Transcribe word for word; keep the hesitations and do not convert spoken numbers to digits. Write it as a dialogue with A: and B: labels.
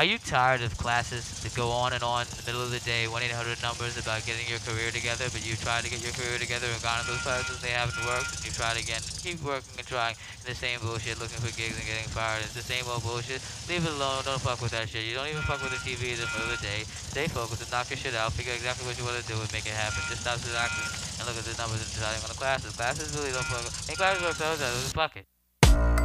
A: Are you tired of classes that go on and on in the middle of the day, one eight hundred numbers about getting your career together, but you try to get your career together and gone to those classes, they haven't worked, and you tried again, and keep working and trying, and the same bullshit, looking for gigs and getting fired, it's the same old bullshit, leave it alone, don't fuck with that shit, you don't even fuck with the T V in the middle of the day, stay focused and knock your shit out, figure exactly what you want to do and make it happen, just stop relaxing and look at the numbers and deciding on the classes, classes really don't fuck, and classes work, so fuck it.